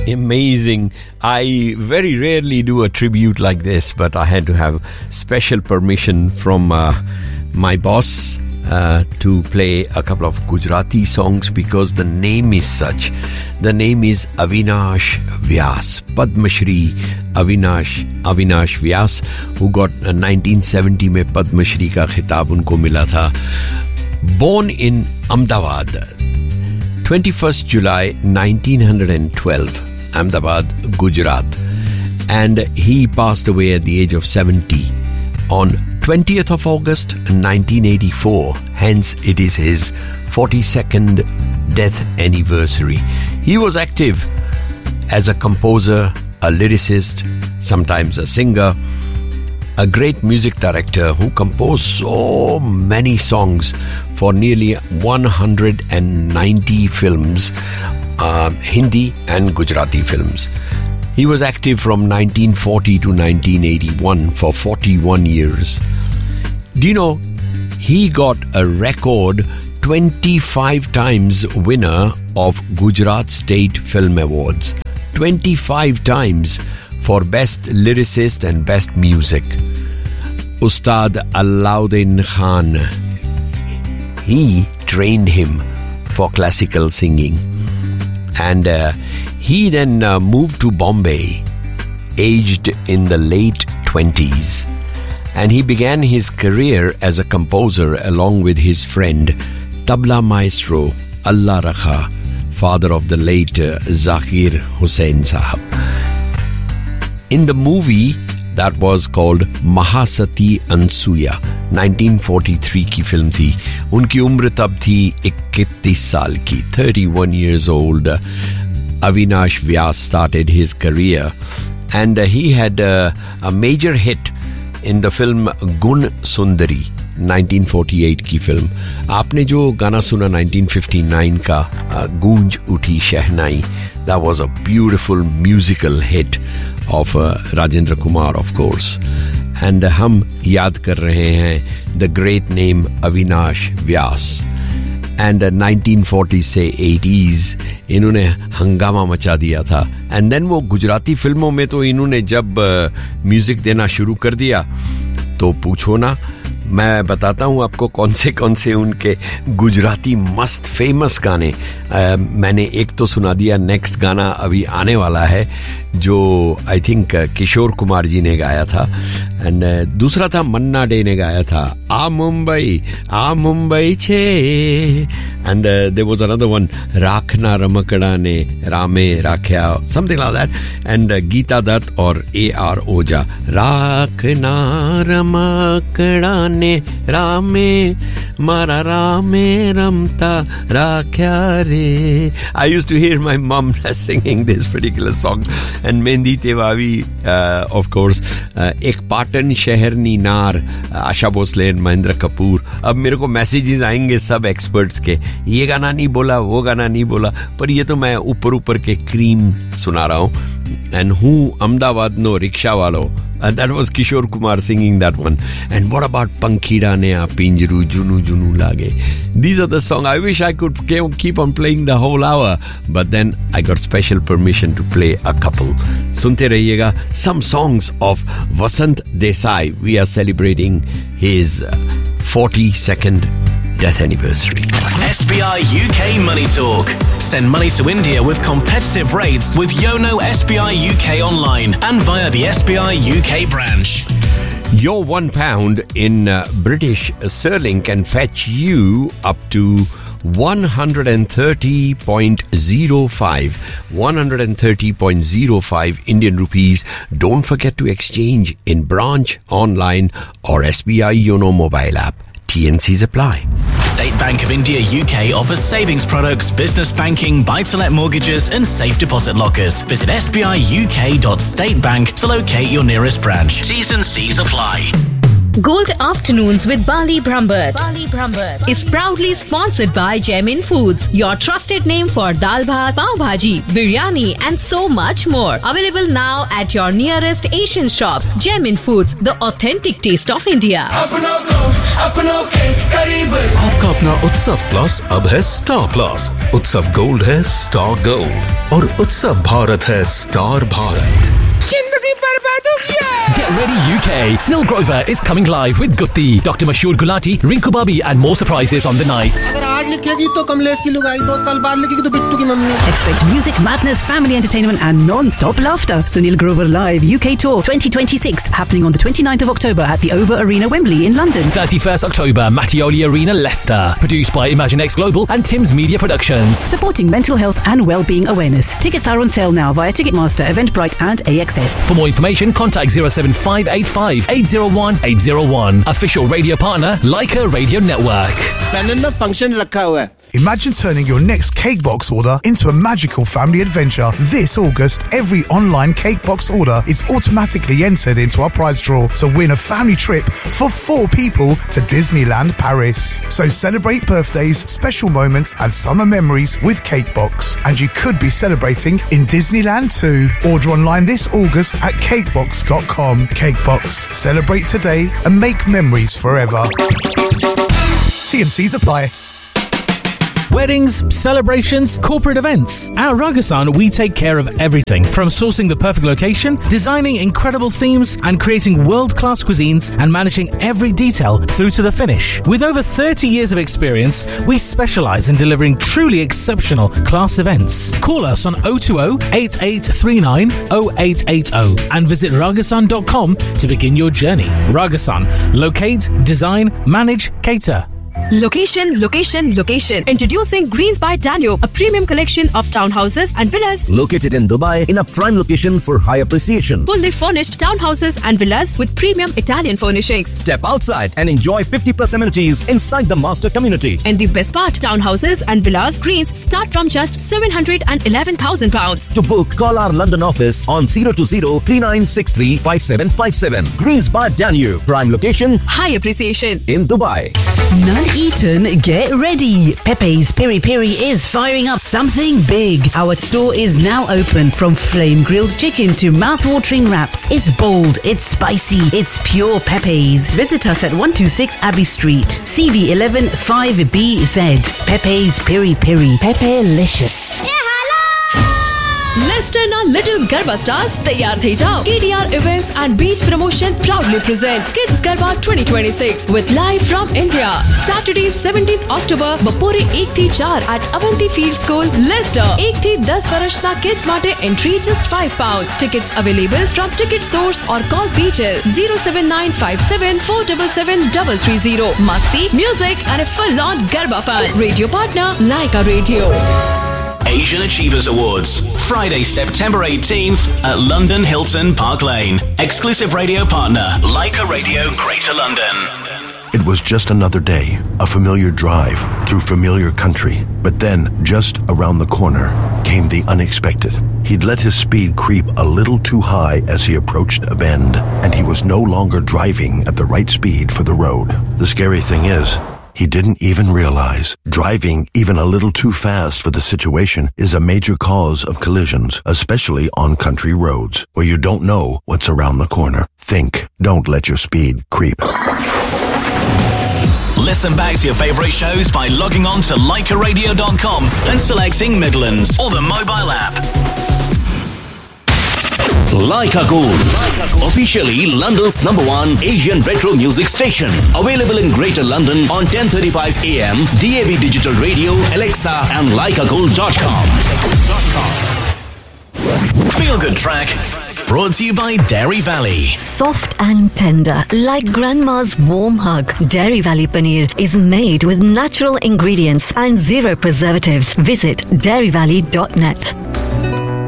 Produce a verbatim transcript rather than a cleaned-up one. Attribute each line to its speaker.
Speaker 1: amazing. I very rarely do a tribute like this, but I had to have special permission from uh, my boss uh, to play a couple of Gujarati songs because the name is such. The name is Avinash Vyas, Padma Shri Avinash Avinash Vyas, who got uh, nineteen seventy में Padma Shri का खिताब उनको मिला था. Born in Ahmedabad, twenty-first July nineteen twelve, Ahmedabad, Gujarat, and he passed away at the age of seventy on twentieth of August nineteen eighty-four. Hence, it is his forty-second death anniversary. He was active as a composer, a lyricist, sometimes a singer, a great music director who composed so many songs for nearly one hundred ninety films, uh, Hindi and Gujarati films. He was active from nineteen forty to nineteen eighty-one for forty-one years. Do you know, he got a record twenty-five times winner of Gujarat State Film Awards. twenty-five times for Best Lyricist and Best Music. Ustad Alauddin Khan, he trained him for classical singing. And uh, he then uh, moved to Bombay, aged in the late twenties. And he began his career as a composer along with his friend, Tabla Maestro Allah Rakha, father of the late uh, Zakir Hussain Sahab. In the movie that was called Mahasati Ansuya, nineteen forty-three की film थी. उनकी उम्र तब थी इकतीस साल की, thirty-one years old. Avinash Vyas started his career, and uh, he had uh, a major hit in the film Gun Sundari, nineteen forty-eight की फिल्म. आपने जो गाना सुना nineteen fifty-nine का uh, गूंज उठी शहनाई, that was a beautiful musical hit of uh, Rajendra Kumar, of course. And uh, हम याद कर रहे हैं the great name Avinash Vyas. And uh, nineteen forties से eighties इन्होंने हंगामा मचा दिया था. And then वो गुजराती फिल्मों में तो इन्होंने जब म्यूजिक uh, देना शुरू कर दिया तो पूछो ना, मैं बताता हूँ आपको कौन से कौन से उनके गुजराती मस्त फेमस गाने. आ, मैंने एक तो सुना दिया, नेक्स्ट गाना अभी आने वाला है जो आई थिंक किशोर कुमार जी ने गाया था. एंड दूसरा था मन्ना डे ने गाया था, आ मुंबई आ मुंबई छे. And there was another one, राखना रमकड़ा ने रामे राख्या, something like that. And Geeta Dutt और ए आर ओजा, राखना रमकड़ा ने रामे मारा रामे रमता राख्या रे. I used to hear my mom singing this particular song. And Mendi Tewavi, uh, of course, uh, एक पाटन शहरनी नार, आशा भोसले, महेंद्र कपूर. अब मेरे को मैसेजेस आएंगे सब एक्सपर्ट्स के, ये गाना नहीं बोला, वो गाना नहीं बोला, पर ये तो मैं ऊपर ऊपर के क्रीम सुना रहा हूँ. And who Ahmedabad no rickshaw walo. And that was Kishore Kumar singing that one. And what about Pankhida Nea Pinjru Junu Junu Lage? These are the songs. I wish I could keep on playing the whole hour, but then I got special permission to play a couple. Sunte rahiyega some songs of Vasant Desai. We are celebrating his forty-second death anniversary.
Speaker 2: S B I U K Money Talk. Send money to India with competitive rates with Yono S B I U K online and via the S B I U K branch.
Speaker 1: Your one pound in uh, British sterling can fetch you up to one hundred thirty point zero five one hundred thirty point zero five Indian rupees. Don't forget to exchange in branch, online or S B I Yono mobile app. T N Cs apply.
Speaker 2: State Bank of India U K offers savings products, business banking, buy-to-let mortgages and safe deposit lockers. Visit sbiuk dot state bank to locate your nearest branch. T's and C's apply.
Speaker 3: Gold Afternoons with Bali Brambert. Bali Brambert is proudly sponsored by Gemin Foods, your trusted name for dal bhat, pav bhaji, biryani and so much more. Available now at your nearest Asian shops. Gemin Foods, the authentic taste of India.
Speaker 4: आपका अपना उत्सव plus अब है star plus. उत्सव gold है star gold और उत्सव भारत है स्टार भारत.
Speaker 5: जिंदगी बर्बाद हो गया.
Speaker 6: Get ready U K. Snil Grover is coming live with Gutti, Doctor Mashoor Gulati, Rinku Babi and more surprises on the night.
Speaker 5: अगर आज लिखेगी तो कमलेश की लुगाई, दो साल बाद लिखेगी तो बिट्टू की mummy.
Speaker 7: Expect music, madness, family entertainment and non-stop laughter. Sunil Grover Live U K Tour twenty twenty-six happening on the twenty-ninth of October at the Over Arena, Wembley in London.
Speaker 6: thirty-first October, Mattioli Arena, Leicester. Produced by Imaginex Global and Tim's Media Productions.
Speaker 7: Supporting mental health and well-being awareness. Tickets are on sale now via Ticketmaster, Eventbrite and A X S.
Speaker 6: For more information, contact zero seven five eight five eight zero one eight zero one. Official radio partner, Leica Radio Network.
Speaker 5: मैंने function रखा हुआ है.
Speaker 8: Imagine turning your next cake box order into a magical family adventure. This August, every online cake box order is automatically entered into our prize draw to win a family trip for four people to Disneyland Paris. So celebrate birthdays, special moments and summer memories with Cakebox. And you could be celebrating in Disneyland too. Order online this August at cakebox dot com. Cakebox. Celebrate today and make memories forever. T and C's apply.
Speaker 9: Weddings, celebrations, corporate events. At Ragasan, we take care of everything from sourcing the perfect location, designing incredible themes, and creating world-class cuisines and managing every detail through to the finish. With over thirty years of experience, we specialize in delivering truly exceptional class events. Call us on oh two oh, eight eight three nine, oh eight eight oh and visit ragasan dot com to begin your journey. Ragasan. Locate, design, manage, cater.
Speaker 10: Location, location, location. Introducing Greens by Danube, a premium collection of townhouses and villas
Speaker 11: located in Dubai in a prime location for high appreciation.
Speaker 10: Fully furnished townhouses and villas with premium Italian furnishings.
Speaker 11: Step outside and enjoy fifty plus amenities inside the master community.
Speaker 10: And the best part, townhouses and villas Greens start from just seven hundred eleven thousand pounds.
Speaker 11: To book, call our London office on zero two zero, three nine six three, five seven five seven. Greens by Danube, prime location,
Speaker 10: high appreciation
Speaker 11: in Dubai.
Speaker 7: None Eaton, get ready. Pepe's Piri Piri is firing up something big. Our store is now open. From flame grilled chicken to mouth-watering wraps. It's bold, it's spicy, it's pure Pepe's. Visit us at one two six Abbey Street, C V eleven five B Z. Pepe's Piri Piri. Pepe-licious.
Speaker 10: Leicester na Little Garba Stars तैयार थे जाओ. K D R Events and Beach Promotion proudly presents Kids Garba twenty twenty-six with live from India. Saturday seventeenth October બપોરે એક થી ચાર at Avanti Field School, Leicester. એક થી દસ વર્ષના kids માટે entry just five pounds. Tickets available from Ticket Source or call Beaches zero seven nine five seven four seven seven three three zero. Masti, music and a full-on Garba fun. Radio partner Leica Radio.
Speaker 2: Asian Achievers Awards, Friday, September eighteenth at London Hilton Park Lane. Exclusive radio partner, Leica Radio, Greater London.
Speaker 12: It was just another day, a familiar drive through familiar country. But then, just around the corner, came the unexpected. He'd let his speed creep a little too high as he approached a bend, and he was no longer driving at the right speed for the road. The scary thing is, he didn't even realize driving even a little too fast for the situation is a major cause of collisions, especially on country roads where you don't know what's around the corner. Think, don't let your speed creep.
Speaker 2: Listen back to your favourite shows by logging on to leica radio dot com and selecting Midlands or the mobile app.
Speaker 4: Leica Gold, officially London's number one Asian retro music station. Available in Greater London on ten thirty-five A M, D A B Digital Radio, Alexa and leica gold dot com.
Speaker 2: Feel Good Track, brought to you by Dairy Valley.
Speaker 13: Soft and tender, like grandma's warm hug. Dairy Valley Paneer is made with natural ingredients and zero preservatives. Visit dairy valley dot net.